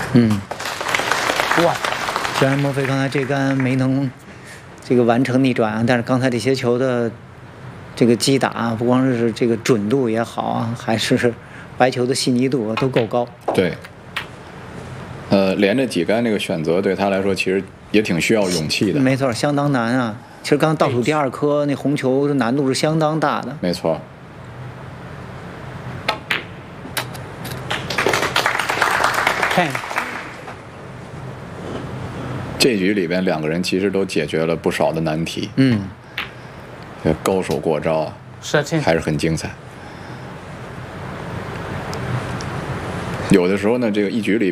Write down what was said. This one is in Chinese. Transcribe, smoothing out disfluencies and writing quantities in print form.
哇！ 虽然莫非刚才这杆没能这个完成逆转啊，但是刚才这些球的这个击打，不光是这个准度也好啊，还是白球的细腻度都够高。 对。连着几杆那个选择对他来说其实也挺需要勇气的。 没错，相当难啊。其实刚倒数第2颗那红球的难度是相当大的。 没错。这局里边2个人其实都解决了不少的难题。高手过招啊，还是很精彩。有的时候呢，这个一局里